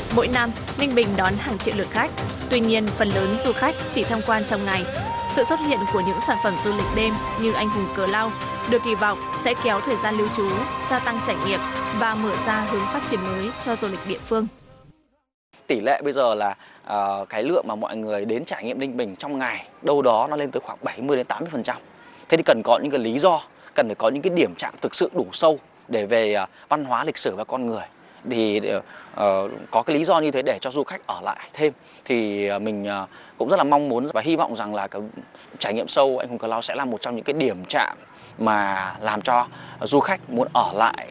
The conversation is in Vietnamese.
Mỗi năm, Ninh Bình đón hàng triệu lượt khách. Tuy nhiên, phần lớn du khách chỉ tham quan trong ngày. Sự xuất hiện của những sản phẩm du lịch đêm như Anh Hùng Cờ Lau được kỳ vọng sẽ kéo thời gian lưu trú, gia tăng trải nghiệm và mở ra hướng phát triển mới cho du lịch địa phương. Tỷ lệ bây giờ là cái lượng mà mọi người đến trải nghiệm Ninh Bình trong ngày đâu đó nó lên tới khoảng 70 đến 80%. Thế thì cần có những cái lý do, cần phải có những cái điểm chạm thực sự đủ sâu để về văn hóa, lịch sử và con người. Thì có cái lý do như thế để cho du khách ở lại thêm. Thì mình cũng rất là mong muốn và hy vọng rằng là cái trải nghiệm sâu Anh Hùng Cờ Lau sẽ là một trong những cái điểm chạm mà làm cho du khách muốn ở lại